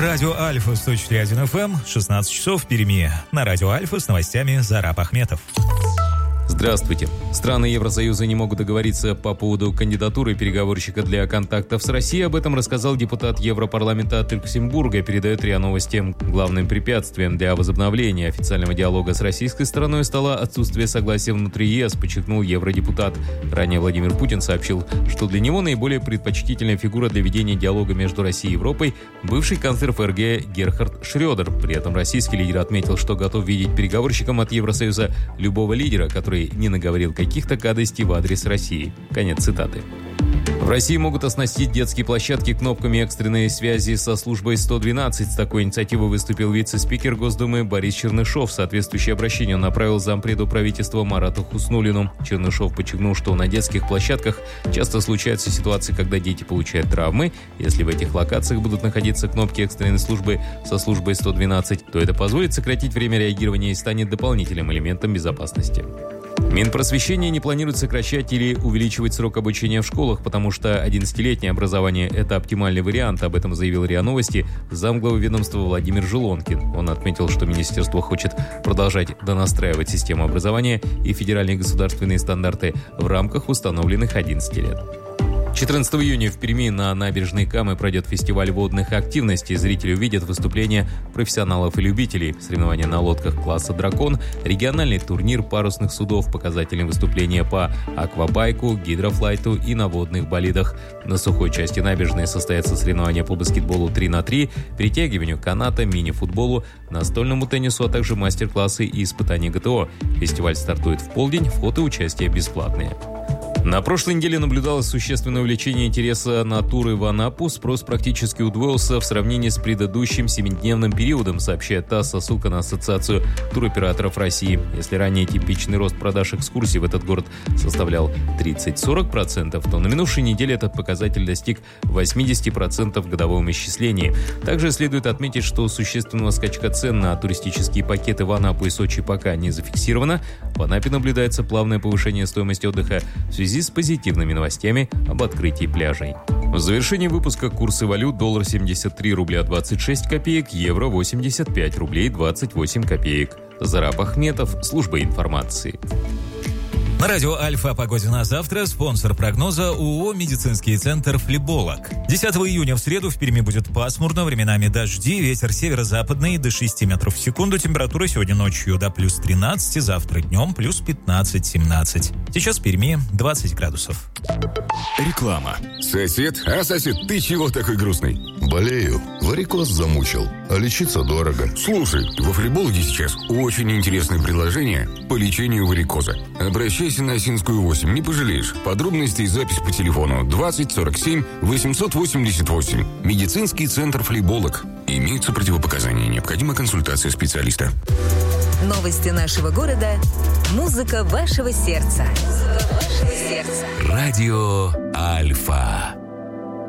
Радио Альфа 104.1 FM, 16 часов в Перми. На Радио Альфа с новостями Зараб Ахметов. Здравствуйте. Страны Евросоюза не могут договориться по поводу кандидатуры переговорщика для контактов с Россией. Об этом рассказал депутат Европарламента от Люксембурга, передает РИА Новости. Главным препятствием для возобновления официального диалога с российской стороной стало отсутствие согласия внутри ЕС, подчеркнул евродепутат. Ранее Владимир Путин сообщил, что для него наиболее предпочтительная фигура для ведения диалога между Россией и Европой – бывший канцлер ФРГ Герхард Шрёдер. При этом российский лидер отметил, что готов видеть переговорщиком от Евросоюза любого лидера, который не наговорил каких-то гадостей в адрес России. Конец цитаты. В России могут оснастить детские площадки кнопками экстренной связи со службой 112. С такой инициативой выступил вице-спикер Госдумы Борис Чернышов. Соответствующее обращение он направил зампреду правительства Марату Хуснуллину. Чернышов подчеркнул, что на детских площадках часто случаются ситуации, когда дети получают травмы. Если в этих локациях будут находиться кнопки экстренной службы со службой 112, то это позволит сократить время реагирования и станет дополнительным элементом безопасности. Минпросвещение не планирует сокращать или увеличивать срок обучения в школах, потому что 11-летнее образование – это оптимальный вариант. Об этом заявил РИА Новости замглавы ведомства Владимир Жилонкин. Он отметил, что министерство хочет продолжать донастраивать систему образования и федеральные государственные стандарты в рамках установленных 11 лет. 14 июня в Перми на набережной Камы пройдет фестиваль водных активностей. Зрители увидят выступления профессионалов и любителей, соревнования на лодках класса «Дракон», региональный турнир парусных судов, показательные выступления по аквабайку, гидрофлайту и на водных болидах. На сухой части набережной состоятся соревнования по баскетболу 3х3, перетягиванию каната, мини-футболу, настольному теннису, а также мастер-классы и испытания ГТО. Фестиваль стартует в полдень, вход и участие бесплатные. На прошлой неделе наблюдалось существенное увеличение интереса на туры в Анапу. Спрос практически удвоился в сравнении с предыдущим 7-дневным периодом, сообщает ТАСС со ссылкой на Ассоциацию туроператоров России. Если ранее типичный рост продаж экскурсий в этот город составлял 30-40%, то на минувшей неделе этот показатель достиг 80% в годовом исчислении. Также следует отметить, что существенного скачка цен на туристические пакеты в Анапу и Сочи пока не зафиксировано. В Анапе наблюдается плавное повышение стоимости отдыха в связи с позитивными новостями об открытии пляжей. В завершении выпуска курсы валют: доллар 73 рубля 26 копеек, евро 85 рублей 28 копеек. Зараб Ахметов, служба информации. На радио Альфа о погоде на завтра. Спонсор прогноза ООО «Медицинский центр Флеболог». 10 июня в среду в Перми будет пасмурно, временами дожди, ветер северо-западный до 6 метров в секунду. Температура сегодня ночью до плюс 13, завтра днем плюс 15-17. Сейчас в Перми 20 градусов. Реклама. Сосед, ты чего такой грустный? Болею. Варикоз замучил. А лечиться дорого. Слушай, во Флебологе сейчас очень интересное предложение по лечению варикоза. Обращайся на Осинскую 8, не пожалеешь. Подробности и запись по телефону 20 47 888. Медицинский центр Флеболог. Имеются противопоказания. Необходима консультация специалиста. Новости нашего города. Музыка вашего сердца. Радио Альфа.